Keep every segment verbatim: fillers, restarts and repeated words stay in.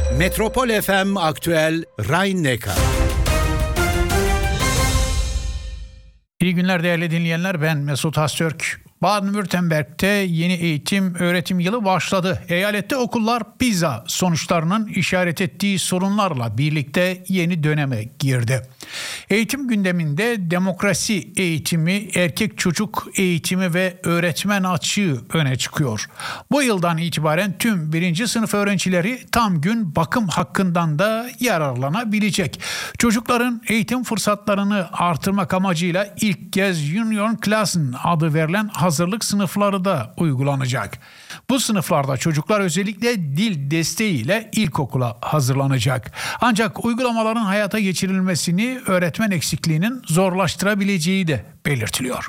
Metropol F M Aktüel Rhein-Neckar. İyi günler değerli dinleyenler, ben Mesut Astürk. Baden-Württemberg'te yeni eğitim öğretim yılı başladı. Eyalette okullar PISA sonuçlarının işaret ettiği sorunlarla birlikte yeni döneme girdi. Eğitim gündeminde demokrasi eğitimi, erkek çocuk eğitimi ve öğretmen açığı öne çıkıyor. Bu yıldan itibaren tüm birinci sınıf öğrencileri tam gün bakım hakkından da yararlanabilecek. Çocukların eğitim fırsatlarını artırmak amacıyla ilk kez Junior Klassen adı verilen hazırlık sınıfları da uygulanacak. Bu sınıflarda çocuklar özellikle dil desteğiyle ilkokula hazırlanacak. Ancak uygulamaların hayata geçirilmesini öğretmen eksikliğinin zorlaştırabileceği de belirtiliyor.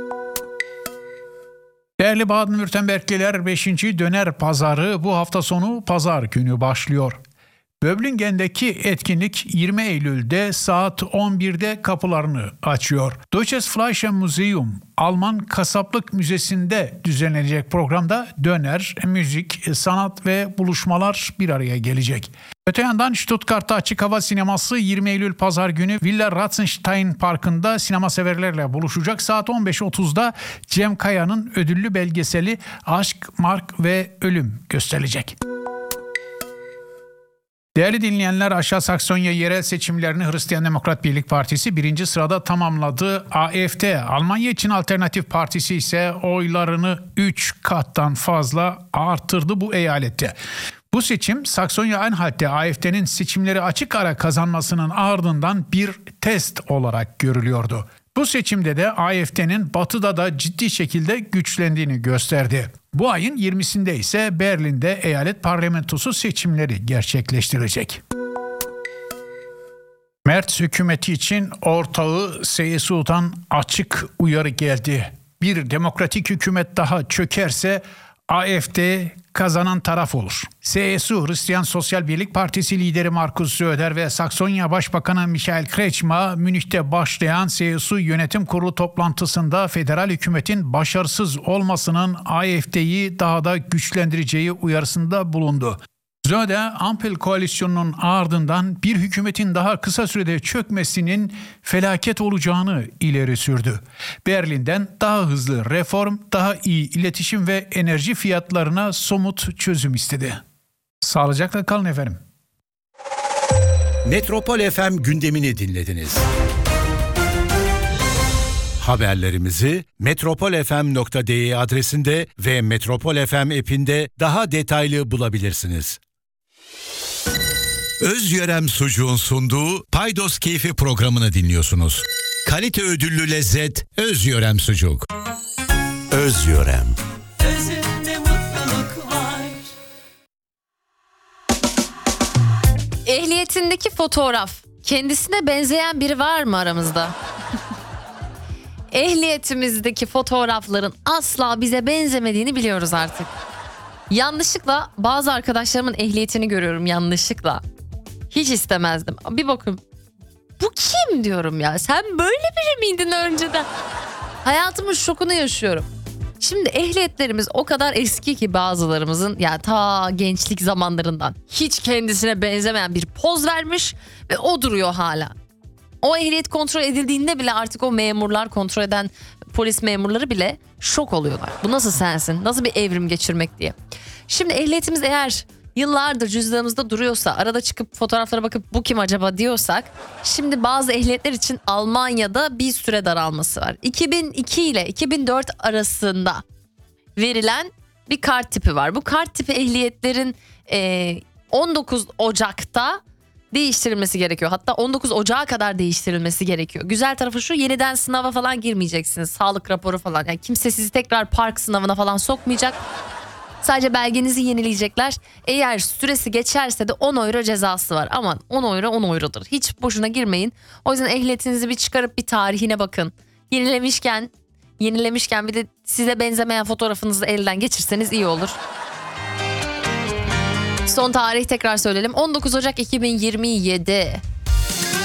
Değerli Baden-Württembergliler, beşinci döner pazarı bu hafta sonu pazar günü başlıyor. Böblingen'deki etkinlik yirmi Eylül'de saat on birde kapılarını açıyor. Deutsches Fleischmuseum, Alman Kasaplık Müzesi'nde düzenlenecek programda döner, müzik, sanat ve buluşmalar bir araya gelecek. Öte yandan Stuttgart'ta açık hava sineması yirmi Eylül pazar günü Villa Ratzenstein Parkı'nda sinema severlerle buluşacak. Saat on beş otuzda Cem Kaya'nın ödüllü belgeseli Aşk, Mark ve Ölüm gösterilecek. Değerli dinleyenler, Aşağı Saksonya yerel seçimlerini Hristiyan Demokrat Birlik Partisi birinci sırada tamamladı. A F D, Almanya için Alternatif Partisi ise oylarını üç kattan fazla artırdı bu eyalette. Bu seçim Saksonya-Anhalt'te A F D'nin seçimleri açık ara kazanmasının ardından bir test olarak görülüyordu. Bu seçimde de A F D'nin batıda da ciddi şekilde güçlendiğini gösterdi. Bu ayın yirmisinde ise Berlin'de eyalet parlamentosu seçimleri gerçekleştirilecek. Merz hükümeti için ortağı S S U'dan açık uyarı geldi. Bir demokratik hükümet daha çökerse A F D kazanan taraf olur. S S U, Hristiyan Sosyal Birlik Partisi lideri Markus Söder ve Saksonya Başbakanı Michael Kretschmer, Münih'te başlayan S S U Yönetim Kurulu toplantısında federal hükümetin başarısız olmasının A F D'yi daha da güçlendireceği uyarısında bulundu. Söder, Ampel koalisyonunun ardından bir hükümetin daha kısa sürede çökmesinin felaket olacağını ileri sürdü. Berlin'den daha hızlı reform, daha iyi iletişim ve enerji fiyatlarına somut çözüm istedi. Sağlıcakla kalın efendim. Metropol F M gündemini dinlediniz. Haberlerimizi metropol f m nokta d e adresinde ve Metropol F M app'inde daha detaylı bulabilirsiniz. Özyörem Sucuğun sunduğu Paydos Keyfi programını dinliyorsunuz. Kalite ödüllü lezzet Özyörem Sucuk. Özyörem. Özünde mutluluk var. Ehliyetindeki fotoğraf kendisine benzeyen biri var mı aramızda? Ehliyetimizdeki fotoğrafların asla bize benzemediğini biliyoruz artık. Yanlışlıkla bazı arkadaşlarımın ehliyetini görüyorum, yanlışlıkla. Hiç istemezdim. Bir bakın, bu kim diyorum ya, sen böyle biri miydin önceden? Hayatımın şokunu yaşıyorum. Şimdi ehliyetlerimiz o kadar eski ki bazılarımızın, ya ta gençlik zamanlarından hiç kendisine benzemeyen bir poz vermiş ve o duruyor hala. O ehliyet kontrol edildiğinde bile artık o memurlar, kontrol eden polis memurları bile şok oluyorlar. Bu nasıl sensin? Nasıl bir evrim geçirmek diye. Şimdi ehliyetimiz eğer yıllardır cüzdanımızda duruyorsa, arada çıkıp fotoğraflara bakıp bu kim acaba diyorsak, şimdi bazı ehliyetler için Almanya'da bir süre daralması var. iki bin iki ile iki bin dört arasında verilen bir kart tipi var. Bu kart tipi ehliyetlerin on dokuz Ocak'ta değiştirilmesi gerekiyor. Hatta on dokuz Ocak'a kadar değiştirilmesi gerekiyor. Güzel tarafı şu, yeniden sınava falan girmeyeceksiniz. Sağlık raporu falan. Yani kimse sizi tekrar park sınavına falan sokmayacak. Sadece belgenizi yenileyecekler. Eğer süresi geçerse de on euro cezası var. Aman on euro on eurodur. Hiç boşuna girmeyin. O yüzden ehliyetinizi bir çıkarıp bir tarihine bakın. Yenilemişken, yenilemişken bir de size benzemeyen fotoğrafınızı elden geçirseniz iyi olur. Son tarih tekrar söyleyelim. on dokuz Ocak iki bin yirmi yedi.